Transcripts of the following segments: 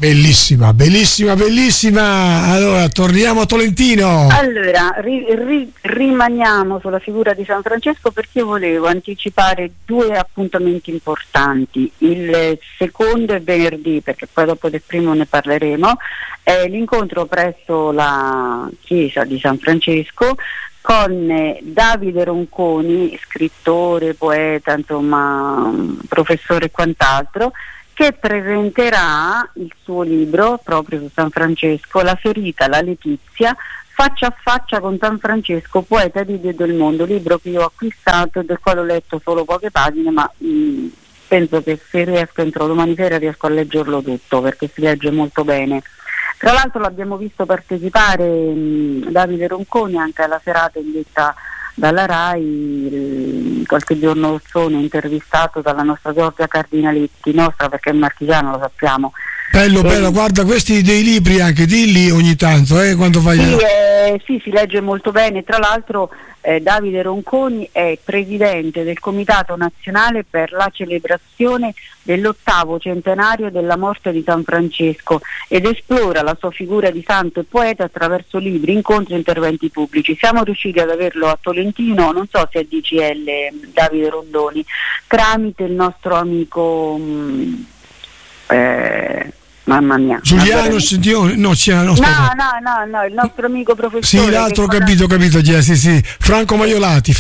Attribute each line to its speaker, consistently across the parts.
Speaker 1: Bellissima, bellissima, bellissima. Allora, torniamo a Tolentino.
Speaker 2: Allora, rimaniamo sulla figura di San Francesco, perché io volevo anticipare 2 appuntamenti importanti. Il secondo è venerdì, perché poi dopo del primo ne parleremo, è l'incontro presso la chiesa di San Francesco con Davide Ronconi, scrittore, poeta, insomma, professore e quant'altro, che presenterà il suo libro proprio su San Francesco, La ferita, la letizia, faccia a faccia con San Francesco, poeta di Dio e del mondo, libro che io ho acquistato e del quale ho letto solo poche pagine, ma penso che se riesco entro domani sera riesco a leggerlo tutto, perché si legge molto bene. Tra l'altro l'abbiamo visto partecipare Davide Ronconi anche alla serata indetta dalla RAI qualche giorno sono intervistato dalla nostra Giorgia Cardinaletti, nostra perché è marchigiano, lo sappiamo.
Speaker 1: Bello, guarda questi dei libri anche, dilli ogni tanto, quando fai...
Speaker 2: Sì, si legge molto bene. Tra l'altro Davide Ronconi è presidente del Comitato Nazionale per la celebrazione dell'8° centenario della morte di San Francesco ed esplora la sua figura di santo e poeta attraverso libri, incontri e interventi pubblici. Siamo riusciti ad averlo a Tolentino, non so se è DCL Davide Rondoni, tramite il nostro amico mamma mia,
Speaker 1: Giuliano Sentione, no,
Speaker 2: il nostro amico professore.
Speaker 1: Sì, l'altro, capito, sì. Franco Maiolati,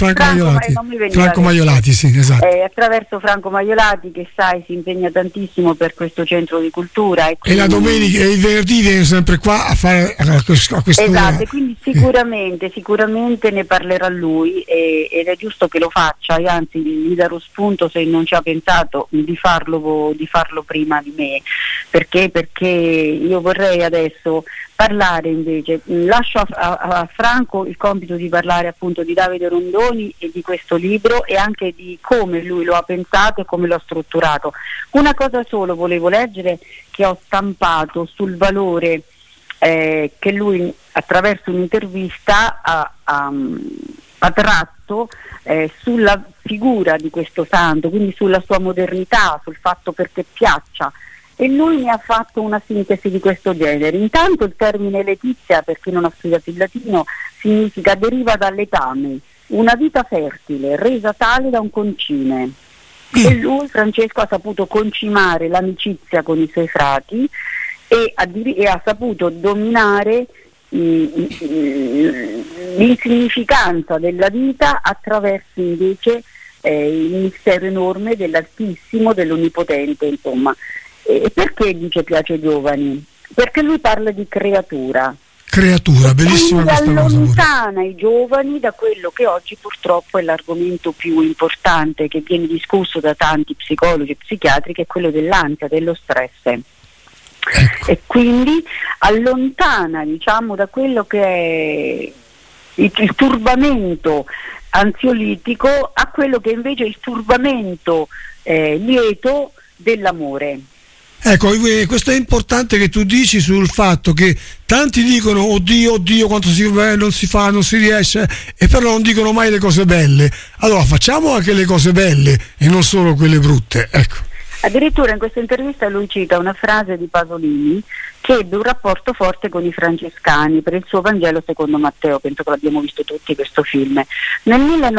Speaker 1: sì, esatto.
Speaker 2: Attraverso Franco Maiolati, che sai si impegna tantissimo per questo centro di cultura.
Speaker 1: E la domenica e il venerdì viene sempre qua a fare a questo.
Speaker 2: Esatto, quindi sicuramente ne parlerà lui ed è giusto che lo faccia, e anzi gli darò spunto, se non ci ha pensato, di farlo prima di me, perché io vorrei adesso parlare invece, lascio a Franco il compito di parlare appunto di Davide Rondoni e di questo libro e anche di come lui lo ha pensato e come lo ha strutturato. Una cosa solo volevo leggere, che ho stampato sul valore che lui attraverso un'intervista ha tratto sulla figura di questo santo, quindi sulla sua modernità, sul fatto perché piaccia. E lui mi ha fatto una sintesi di questo genere. Intanto il termine letizia, per chi non ha studiato il latino, deriva dall'etame, una vita fertile, resa tale da un concime. E lui, Francesco, ha saputo concimare l'amicizia con i suoi frati e ha saputo dominare l'insignificanza della vita attraverso invece il mistero enorme dell'Altissimo, dell'Onnipotente, insomma. E perché dice piace ai giovani? Perché lui parla di creatura,
Speaker 1: bellissima questa cosa.
Speaker 2: Allontana i giovani da quello che oggi purtroppo è l'argomento più importante che viene discusso da tanti psicologi e psichiatri, che è quello dell'ansia, dello stress.
Speaker 1: Ecco.
Speaker 2: E quindi allontana, diciamo, da quello che è il turbamento ansiolitico a quello che invece è il turbamento lieto dell'amore.
Speaker 1: Ecco, questo è importante che tu dici sul fatto che tanti dicono oddio quanto non si fa, non si riesce, e però non dicono mai le cose belle. Allora facciamo anche le cose belle e non solo quelle brutte, ecco.
Speaker 2: Addirittura in questa intervista lui cita una frase di Pasolini che ebbe un rapporto forte con i francescani per il suo Vangelo secondo Matteo, penso che l'abbiamo visto tutti questo film. Nel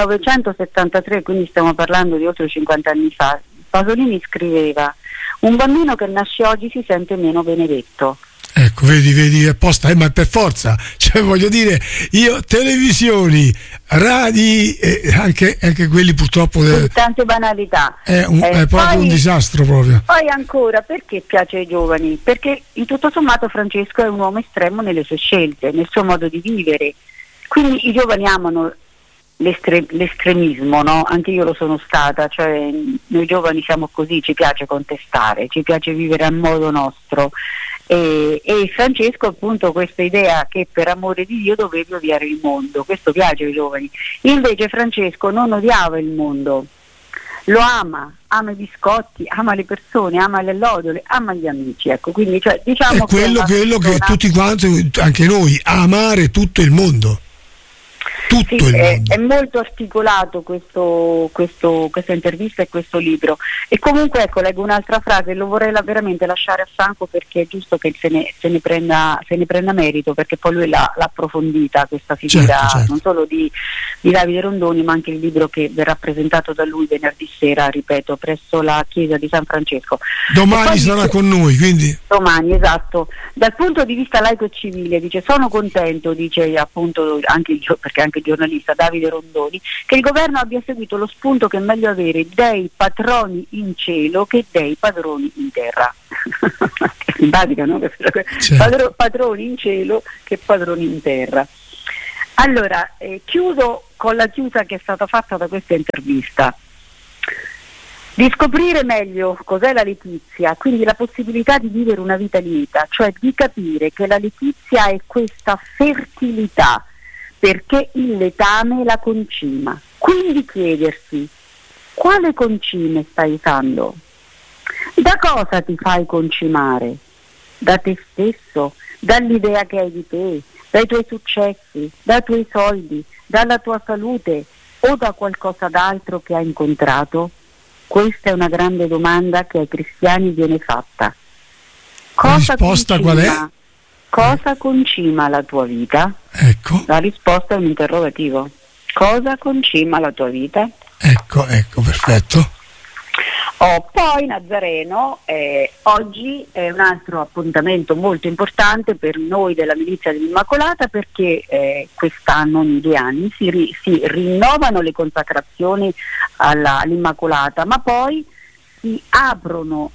Speaker 2: 1973, quindi stiamo parlando di oltre 50 anni fa, Pasolini scriveva: un bambino che nasce oggi si sente meno benedetto.
Speaker 1: Ecco, vedi, apposta, ma per forza, cioè voglio dire, io televisioni, radi, anche quelli purtroppo
Speaker 2: tante banalità.
Speaker 1: È proprio un disastro proprio.
Speaker 2: Poi ancora, perché piace ai giovani? Perché in tutto sommato Francesco è un uomo estremo nelle sue scelte, nel suo modo di vivere. Quindi i giovani amano l'estremismo, no? Anche io lo sono stata, cioè noi giovani siamo così, ci piace contestare, ci piace vivere a modo nostro. E Francesco appunto questa idea che per amore di Dio dovevi odiare il mondo, questo piace ai giovani. Invece Francesco non odiava il mondo, lo ama i biscotti, ama le persone, ama le allodole, ama gli amici, ecco, quindi cioè, diciamo
Speaker 1: è quello che tutti quanti, anche noi, amare tutto il mondo. tutto
Speaker 2: sì,
Speaker 1: il mondo.
Speaker 2: È molto articolato questa intervista e questo libro. E comunque ecco, leggo un'altra frase, lo vorrei veramente lasciare a Franco, perché è giusto che se ne prenda merito, perché poi lui l'ha approfondita questa figura,
Speaker 1: certo.
Speaker 2: non solo di Davide Rondoni, ma anche il libro che verrà presentato da lui venerdì sera, ripeto, presso la chiesa di San Francesco.
Speaker 1: Domani sarà con noi, quindi.
Speaker 2: Domani, esatto. Dal punto di vista laico e civile, dice, sono contento, dice appunto perché anche il giornalista Davide Rondoni, che il governo abbia seguito lo spunto che è meglio avere dei patroni in cielo che dei padroni in terra. È simpatica, no?
Speaker 1: Certo.
Speaker 2: Padroni in cielo che padroni in terra. Allora, chiudo con la chiusa che è stata fatta da questa intervista. Di scoprire meglio cos'è la letizia, quindi la possibilità di vivere una vita lieta, cioè di capire che la letizia è questa fertilità, perché il letame la concima. Quindi chiedersi, quale concime stai usando? Da cosa ti fai concimare? Da te stesso, dall'idea che hai di te, dai tuoi successi, dai tuoi soldi, dalla tua salute o da qualcosa d'altro che hai incontrato? Questa è una grande domanda che ai cristiani viene fatta.
Speaker 1: La risposta qual è?
Speaker 2: Cosa concima la tua vita?
Speaker 1: Ecco.
Speaker 2: La risposta è un interrogativo. Cosa concima la tua vita?
Speaker 1: Ecco, perfetto.
Speaker 2: Poi Nazareno, oggi è un altro appuntamento molto importante per noi della Milizia dell'Immacolata, perché quest'anno, ogni 2 anni, si rinnovano le consacrazioni all'Immacolata, ma poi si aprono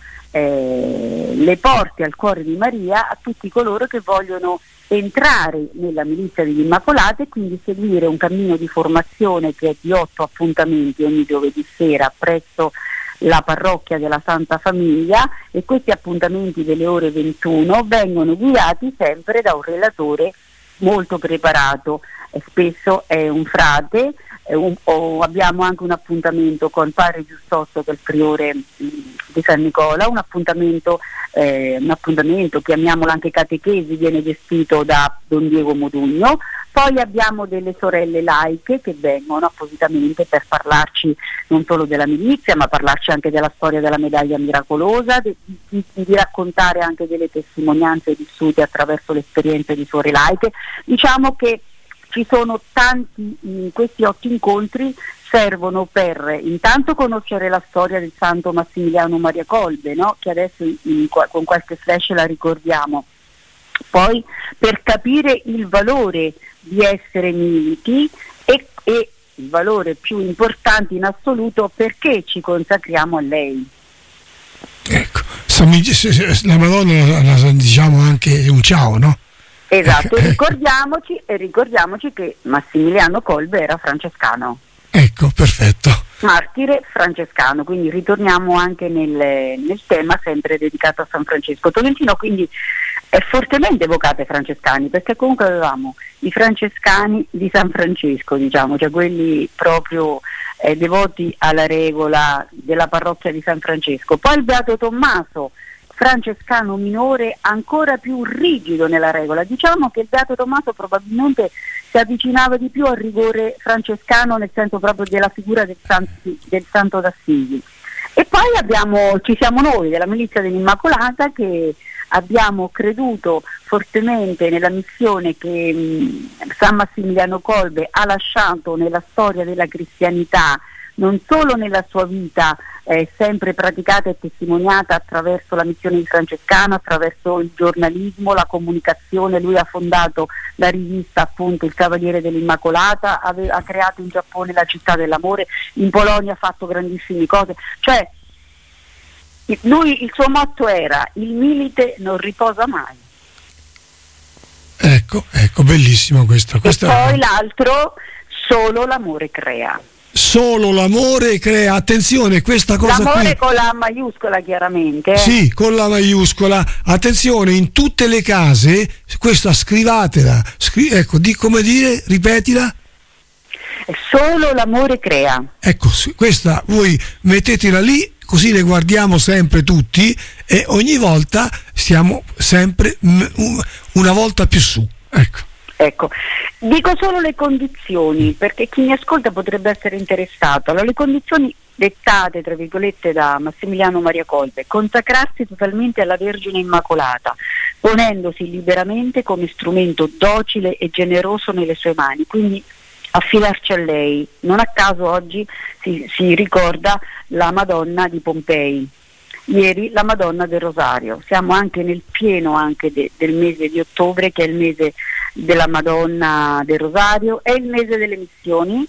Speaker 2: le porte al cuore di Maria a tutti coloro che vogliono entrare nella Milizia dell'Immacolata e quindi seguire un cammino di formazione che è di 8 appuntamenti ogni giovedì sera presso la parrocchia della Santa Famiglia, e questi appuntamenti delle ore 21 vengono guidati sempre da un relatore molto preparato, spesso è un frate, abbiamo anche un appuntamento con padre Giustozzo, che è il priore di San Nicola, un appuntamento, chiamiamolo anche catechesi, viene gestito da Don Diego Modugno. Poi abbiamo delle sorelle laiche che vengono appositamente per parlarci non solo della milizia, ma parlarci anche della storia della medaglia miracolosa, di raccontare anche delle testimonianze vissute attraverso l'esperienza di suore laiche. Diciamo che ci sono tanti, questi 8 incontri servono per intanto conoscere la storia del santo Massimiliano Maria Kolbe, no? Che adesso con qualche flash la ricordiamo. Poi per capire il valore di essere militi e il valore più importante in assoluto, perché ci consacriamo a lei.
Speaker 1: Ecco, la Madonna la diciamo anche un ciao, no?
Speaker 2: Esatto, ricordiamoci che Massimiliano Kolbe era francescano.
Speaker 1: Ecco, perfetto.
Speaker 2: Martire francescano, quindi ritorniamo anche nel tema sempre dedicato a San Francesco. Tolentino quindi è fortemente evocato ai francescani, perché comunque avevamo i francescani di San Francesco, diciamo, cioè quelli proprio devoti alla regola della parrocchia di San Francesco. Poi il Beato Tommaso, francescano minore, ancora più rigido nella regola. Diciamo che il Beato Tommaso probabilmente si avvicinava di più al rigore francescano, nel senso proprio della figura del Santo d'Assisi. E poi ci siamo noi della Milizia dell'Immacolata, che abbiamo creduto fortemente nella missione che San Massimiliano Kolbe ha lasciato nella storia della cristianità, non solo nella sua vita sempre praticata e testimoniata attraverso la missione di francescano, attraverso il giornalismo, la comunicazione. Lui ha fondato la rivista, appunto, Il Cavaliere dell'Immacolata, ha creato in Giappone la Città dell'Amore, in Polonia ha fatto grandissime cose, cioè lui, il suo motto era: il milite non riposa mai.
Speaker 1: Ecco, bellissimo questo.
Speaker 2: E poi l'altro, solo l'amore crea.
Speaker 1: Solo l'amore crea, attenzione, questa cosa
Speaker 2: l'amore
Speaker 1: qui.
Speaker 2: Con la maiuscola, chiaramente.
Speaker 1: Sì, con la maiuscola. Attenzione, in tutte le case, questa scrivatela. Ecco, come dire, ripetila.
Speaker 2: Solo l'amore crea.
Speaker 1: Ecco, questa voi mettetela lì, così le guardiamo sempre tutti e ogni volta stiamo sempre una volta più su. Ecco.
Speaker 2: Ecco, dico solo le condizioni, perché chi mi ascolta potrebbe essere interessato. Allora, le condizioni dettate, tra virgolette, da Massimiliano Maria Colbe: consacrarsi totalmente alla Vergine Immacolata, ponendosi liberamente come strumento docile e generoso nelle sue mani, quindi affidarci a lei. Non a caso oggi si ricorda la Madonna di Pompei, ieri la Madonna del Rosario. Siamo anche nel pieno anche del mese di ottobre, che è il mese della Madonna del Rosario, è il mese delle missioni.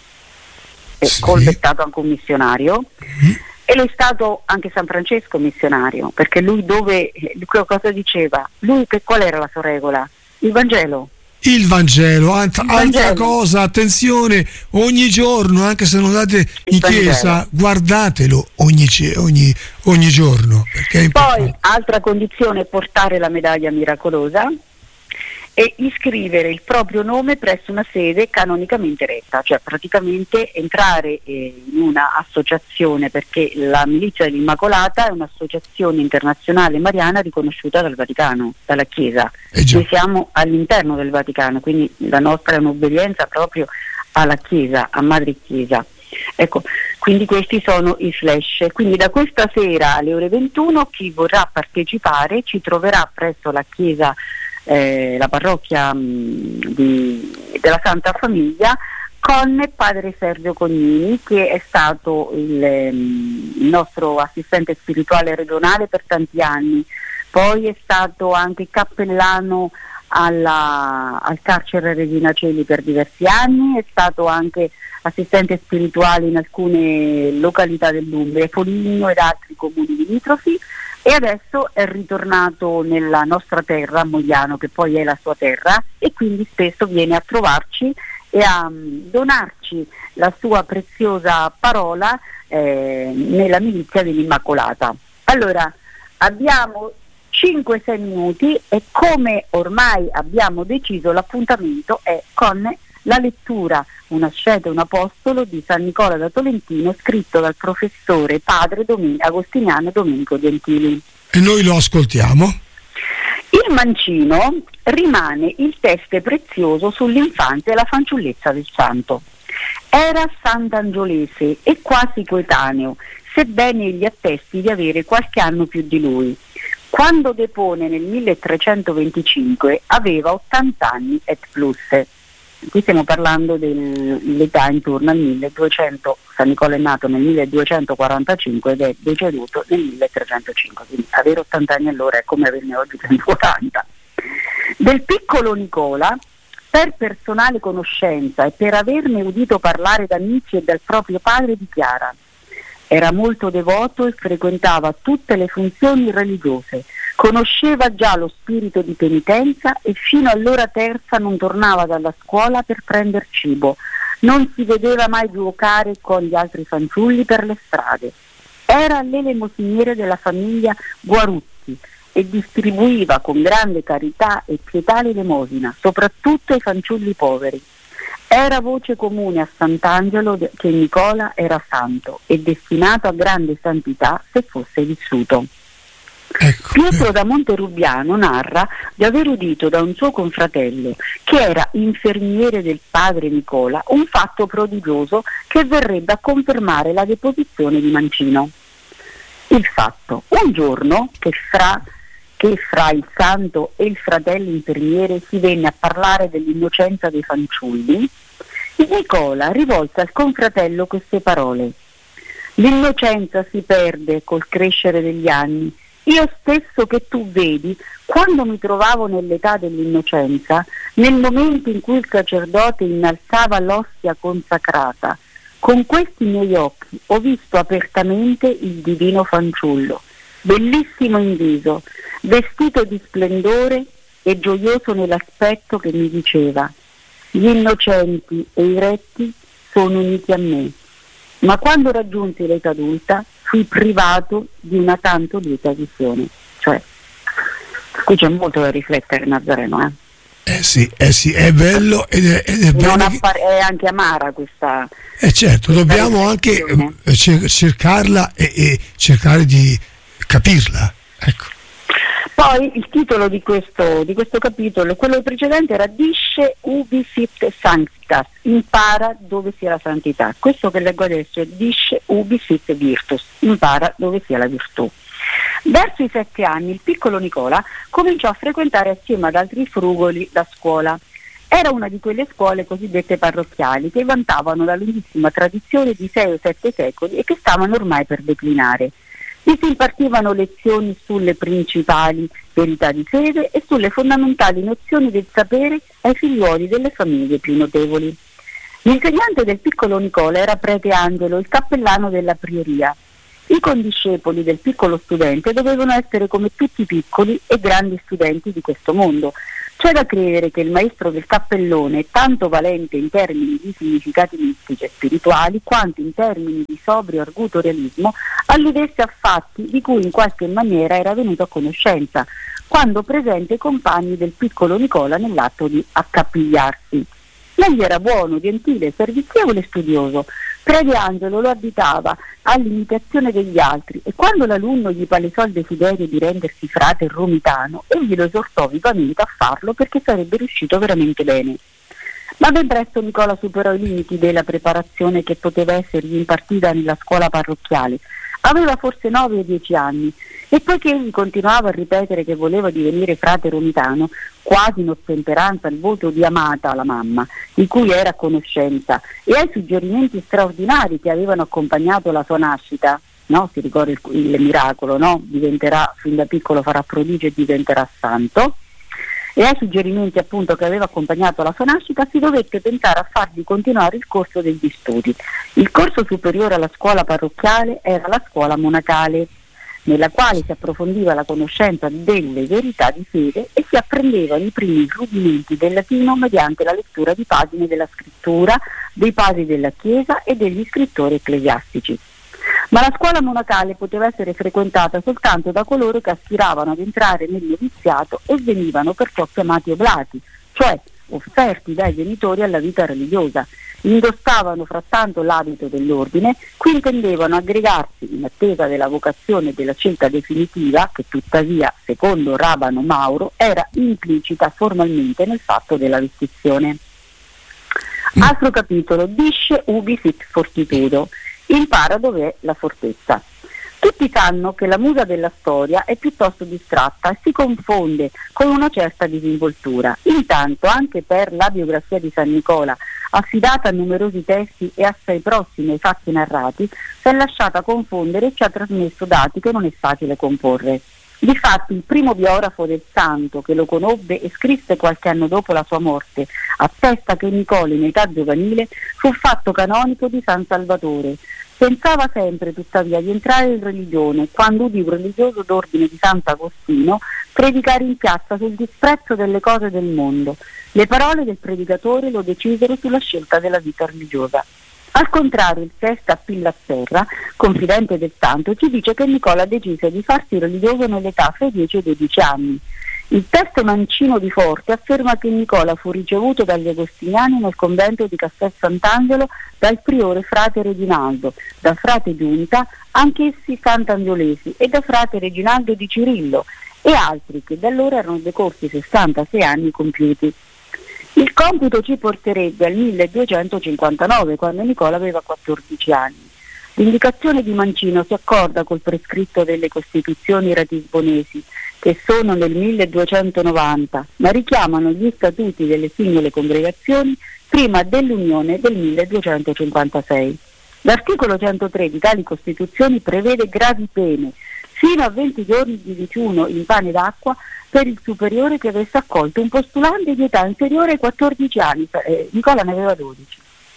Speaker 1: Sì.
Speaker 2: Colbe è stato anche un missionario, e lo è stato anche San Francesco missionario, perché lui cosa diceva? Qual era la sua regola? Il Vangelo.
Speaker 1: Il Vangelo, altra cosa, attenzione, ogni giorno, anche se non andate in chiesa, guardatelo ogni giorno, perché è importante.
Speaker 2: Poi, altra condizione è portare la medaglia miracolosa e iscrivere il proprio nome presso una sede canonicamente retta, cioè praticamente entrare in una associazione, perché la Milizia dell'Immacolata è un'associazione internazionale mariana riconosciuta dal Vaticano, dalla Chiesa. Noi siamo all'interno del Vaticano, quindi la nostra è un'obbedienza proprio alla Chiesa, a Madre Chiesa. Ecco, quindi questi sono i flash. Quindi da questa sera alle ore 21 chi vorrà partecipare ci troverà presso la Chiesa, la parrocchia della Santa Famiglia, con padre Sergio Cognini, che è stato il nostro assistente spirituale regionale per tanti anni, poi è stato anche cappellano al carcere Regina Coeli per diversi anni, è stato anche assistente spirituale in alcune località dell'Umbria, Foligno ed altri comuni limitrofi, e adesso è ritornato nella nostra terra, a Mogliano, che poi è la sua terra, e quindi spesso viene a trovarci e a donarci la sua preziosa parola nella Milizia dell'Immacolata. Allora, abbiamo 5-6 minuti e, come ormai abbiamo deciso, l'appuntamento è con la lettura, un asceta e un apostolo di San Nicola da Tolentino, scritto dal professore padre agostiniano Domenico Gentili.
Speaker 1: E noi lo ascoltiamo.
Speaker 2: Il mancino rimane il teste prezioso sull'infanzia e la fanciullezza del santo. Era sant'Angiolese e quasi coetaneo, sebbene egli attesti di avere qualche anno più di lui. Quando depone nel 1325 aveva 80 anni et plus. Qui stiamo parlando dell'età intorno al 1200, San Nicola è nato nel 1245 ed è deceduto nel 1305, quindi avere 80 anni allora è come averne oggi 140. Del piccolo Nicola, per personale conoscenza e per averne udito parlare da amici e dal proprio padre, dichiara: era molto devoto e frequentava tutte le funzioni religiose, conosceva già lo spirito di penitenza e fino all'ora terza non tornava dalla scuola per prender cibo, non si vedeva mai giocare con gli altri fanciulli per le strade. Era l'elemosiniere della famiglia Guarutti e distribuiva con grande carità e pietà l'elemosina, soprattutto ai fanciulli poveri. Era voce comune a Sant'Angelo che Nicola era santo e destinato a grande santità se fosse vissuto.
Speaker 1: Ecco.
Speaker 2: Pietro da Monterubiano narra di aver udito da un suo confratello, che era infermiere del padre Nicola, un fatto prodigioso che verrebbe a confermare la deposizione di Mancino. Il fatto: un giorno che fra il santo e il fratello infermiere si venne a parlare dell'innocenza dei fanciulli, Nicola rivolse al confratello queste parole: l'innocenza si perde col crescere degli anni. Io stesso, che tu vedi, quando mi trovavo nell'età dell'innocenza, nel momento in cui il sacerdote innalzava l'ostia consacrata, con questi miei occhi ho visto apertamente il divino fanciullo, bellissimo in viso, vestito di splendore e gioioso nell'aspetto, che mi diceva: gli innocenti e i retti sono uniti a me. Ma quando raggiunsi l'età adulta fui privato di una tanto lieta visione. Cioè, qui c'è molto da riflettere, Nazareno.
Speaker 1: Sì, è bello ed è bello.
Speaker 2: È anche amara questa.
Speaker 1: Certo, dobbiamo anche cercarla e cercare di capirla. Ecco.
Speaker 2: Poi il titolo di questo capitolo, quello precedente, era Disce ubi sit sanctitas, impara dove sia la santità. Questo che leggo adesso è Disce ubi sit virtus, impara dove sia la virtù. Verso i 7 anni il piccolo Nicola cominciò a frequentare assieme ad altri frugoli la scuola. Era una di quelle scuole cosiddette parrocchiali che vantavano la lunghissima tradizione di 6 o 7 secoli e che stavano ormai per declinare. Vi si impartivano lezioni sulle principali verità di fede e sulle fondamentali nozioni del sapere ai figliuoli delle famiglie più notevoli. L'insegnante del piccolo Nicola era prete Angelo, il cappellano della prioria. I condiscepoli del piccolo studente dovevano essere come tutti i piccoli e grandi studenti di questo mondo. C'è da credere che il maestro del cappellone, tanto valente in termini di significati mistici e spirituali, quanto in termini di sobrio arguto realismo, alludesse a fatti di cui in qualche maniera era venuto a conoscenza, quando presente ai compagni del piccolo Nicola nell'atto di accapigliarsi. Egli era buono, gentile, servizievole e studioso. Prete Angelo lo additava all'imitazione degli altri e quando l'alunno gli palesò il desiderio di rendersi frate romitano, egli lo esortò vivamente a farlo perché sarebbe riuscito veramente bene. Ma ben presto Nicola superò i limiti della preparazione che poteva essergli impartita nella scuola parrocchiale. Aveva forse 9 o 10 anni e poiché egli continuava a ripetere che voleva divenire frate romitano, quasi in ottemperanza al voto di Amata alla mamma, di cui era a conoscenza, e ai suggerimenti straordinari che avevano accompagnato la sua nascita, no? Si ricorda il miracolo, no? Diventerà, fin da piccolo farà prodigio e diventerà santo, e ai suggerimenti appunto che aveva accompagnato la sua nascita si dovette pensare a fargli continuare il corso degli studi. Il corso superiore alla scuola parrocchiale era la scuola monacale, nella quale si approfondiva la conoscenza delle verità di fede e si apprendevano i primi rudimenti del latino mediante la lettura di pagine della scrittura, dei padri della Chiesa e degli scrittori ecclesiastici. Ma la scuola monacale poteva essere frequentata soltanto da coloro che aspiravano ad entrare nel noviziato e venivano perciò chiamati oblati, cioè offerti dai genitori alla vita religiosa. Indossavano frattanto l'abito dell'ordine, qui intendevano aggregarsi in attesa della vocazione e della scelta definitiva, che tuttavia, secondo Rabano Mauro, era implicita formalmente nel fatto della vestizione. Altro capitolo, Disce ubi sit fortitudo, impara dov'è la fortezza. Tutti sanno che la musa della storia è piuttosto distratta e si confonde con una certa disinvoltura. Intanto, anche per la biografia di San Nicola, affidata a numerosi testi e assai prossimi ai fatti narrati, si è lasciata confondere e ci ha trasmesso dati che non è facile comporre. Difatti il primo biografo del santo che lo conobbe e scrisse qualche anno dopo la sua morte attesta che Nicola in età giovanile fu fatto canonico di San Salvatore. Pensava sempre tuttavia di entrare in religione quando udì un religioso d'ordine di Sant'Agostino predicare in piazza sul disprezzo delle cose del mondo. Le parole del predicatore lo decisero sulla scelta della vita religiosa. Al contrario, il Sesta Pillaserra, confidente del santo, ci dice che Nicola decise di farsi religioso nell'età fra i 10 e i 12 anni. Il testo Mancino di Forte afferma che Nicola fu ricevuto dagli agostiniani nel convento di Castel Sant'Angelo dal priore frate Reginaldo, da frate Giunta, anch'essi sant'angiolesi, e da frate Reginaldo di Cirillo, e altri che da allora erano decorsi 66 anni compiuti. Il computo ci porterebbe al 1259, quando Nicola aveva 14 anni. L'indicazione di Mancino si accorda col prescritto delle Costituzioni ratisbonesi, che sono nel 1290, ma richiamano gli statuti delle singole congregazioni prima dell'unione del 1256. L'articolo 103 di tali Costituzioni prevede gravi pene, fino a 20 giorni di digiuno in pane ed acqua per il superiore che avesse accolto un postulante di età inferiore ai 14 anni. Nicola ne aveva 12.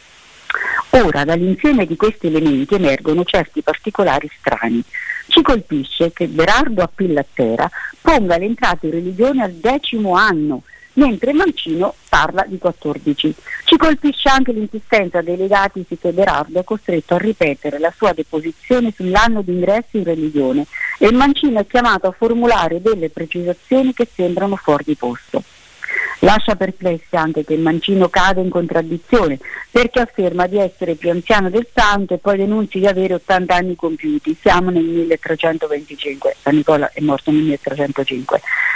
Speaker 2: Ora, dall'insieme di questi elementi emergono certi particolari strani. Ci colpisce che Berardo a Pillattera ponga l'entrata in religione al 10° anno, mentre Mancino parla di 14. Ci colpisce anche l'insistenza dei legati che Berardo è costretto a ripetere la sua deposizione sull'anno di ingresso in religione e Mancino è chiamato a formulare delle precisazioni che sembrano fuori di posto. Lascia perplessi anche che Mancino cade in contraddizione, perché afferma di essere più anziano del santo e poi denunci di avere 80 anni compiuti. Siamo nel 1325, San Nicola è morto nel 1305,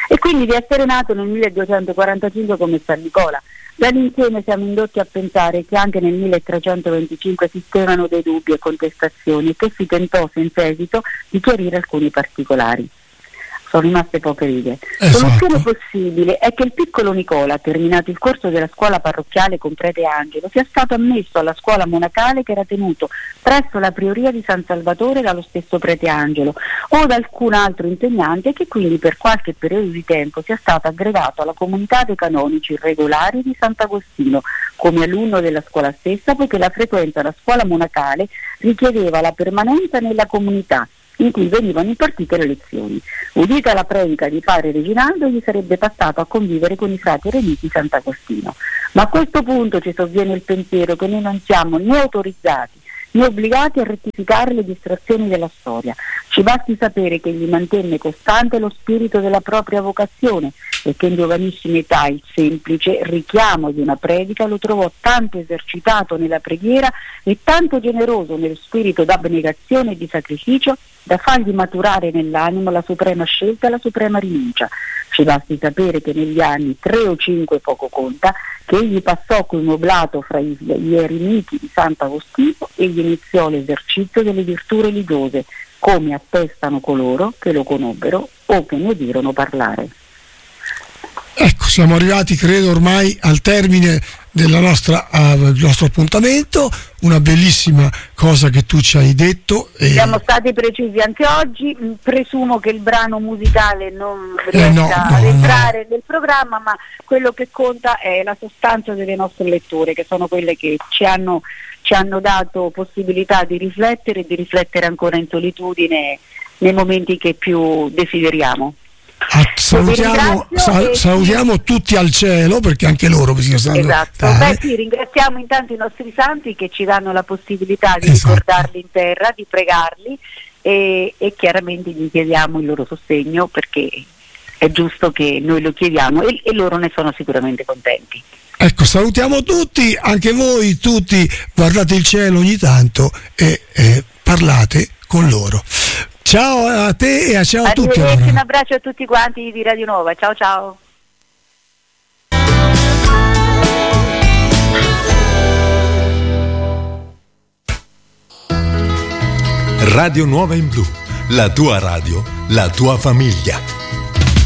Speaker 2: e quindi di essere nato nel 1245 come San Nicola. Dall'insieme siamo indotti a pensare che anche nel 1325 esistevano dei dubbi e contestazioni e che si tentò senza esito di chiarire alcuni particolari. Sono rimaste poche righe.
Speaker 1: Esatto.
Speaker 2: Soluzione possibile è che il piccolo Nicola, terminato il corso della scuola parrocchiale con prete Angelo, sia stato ammesso alla scuola monacale che era tenuto presso la prioria di San Salvatore dallo stesso prete Angelo o da alcun altro insegnante, e che quindi per qualche periodo di tempo sia stato aggregato alla comunità dei canonici regolari di Sant'Agostino come alunno della scuola stessa, poiché la frequenza alla scuola monacale richiedeva la permanenza nella comunità in cui venivano impartite le lezioni. Udita la predica di padre Reginaldo, gli sarebbe passato a convivere con i frati eremiti Sant'Agostino. Ma a questo punto ci sovviene il pensiero che noi non siamo né autorizzati né obbligati a rettificare le distrazioni della storia. Ci basti sapere che egli mantenne costante lo spirito della propria vocazione e che in giovanissima età il semplice richiamo di una predica lo trovò tanto esercitato nella preghiera e tanto generoso nello spirito d'abnegazione e di sacrificio da fargli maturare nell'animo la suprema scelta e la suprema rinuncia. Ci basti sapere che negli anni 3 o 5, poco conta, che egli passò come oblato fra gli eremiti di Sant'Agostino e gli iniziò l'esercizio delle virtù religiose, come attestano coloro che lo conobbero o che ne udirono parlare.
Speaker 1: Ecco, siamo arrivati credo ormai al termine del nostro appuntamento. Una bellissima cosa che tu ci hai detto.
Speaker 2: Siamo stati precisi anche oggi. Presumo che il brano musicale non riesca ad entrare nel programma, ma quello che conta è la sostanza delle nostre letture, che sono quelle che ci hanno dato possibilità di riflettere e di riflettere ancora in solitudine nei momenti che più desideriamo.
Speaker 1: Salutiamo tutti al cielo, perché anche loro bisogna stare.
Speaker 2: Esatto. Sì, ringraziamo intanto i nostri santi che ci danno la possibilità di ricordarli in terra, di pregarli e chiaramente gli chiediamo il loro sostegno, perché è giusto che noi lo chiediamo e loro ne sono sicuramente contenti.
Speaker 1: Ecco, salutiamo tutti, anche voi tutti guardate il cielo ogni tanto e parlate con loro. Ciao a te e ciao a tutti.
Speaker 2: Un abbraccio a tutti quanti di Radio Nuova. Ciao ciao.
Speaker 3: Radio Nuova in Blu, la tua radio, la tua famiglia.